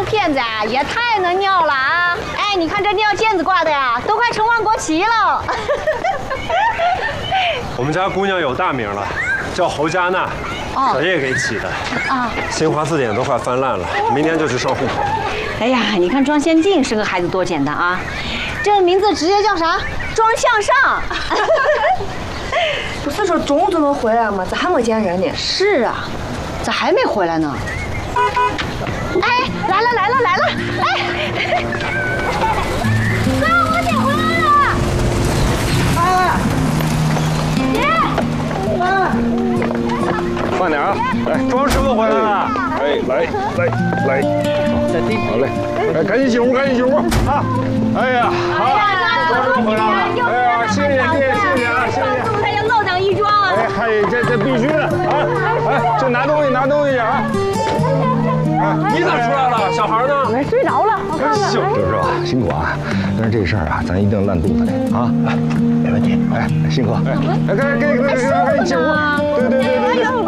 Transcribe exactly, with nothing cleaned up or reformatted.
片子啊，也太能尿了啊！哎，你看这尿毽子挂的呀，都快成万国旗了。 我们家姑娘有大名了，叫侯佳娜，小叶给起的。啊，新华字典都快翻烂了，明年就去上户口。 哎呀，你看庄先进生个孩子多简单啊，这个名字直接叫啥？庄向上。 不是说中午就能回来吗？咋还没见人呢？ 是啊，咋还没回来呢？哎，来了来了来了！哎，哥，我姐回来了！ 哎，姐，哎，慢点啊！来，庄师傅回来了！哎，来来来，好嘞！哎，赶紧进屋，赶紧进屋啊！哎呀，好，庄师傅回来了！哎呀，谢谢爹，谢谢啊，谢谢！ 他要老当益壮啊！ 哎嗨，这这必须的啊！哎，这拿东西，拿东西啊！ 你咋出来了？小孩呢？ 我睡着了，我看看。 是是吧？辛苦啊！但是这事儿啊，咱一定烂肚子里啊！没问题。哎，辛苦！哎，哎，赶紧赶紧赶紧赶紧进屋！对对对对对。